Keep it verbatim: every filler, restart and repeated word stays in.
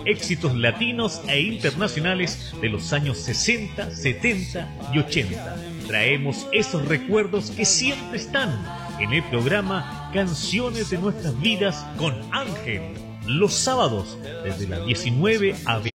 éxitos latinos e internacionales de los años sesenta, setenta y ochenta. Traemos esos recuerdos que siempre están en el programa Canciones de Nuestras Vidas con Ángel, los sábados desde las diecinueve a veinte.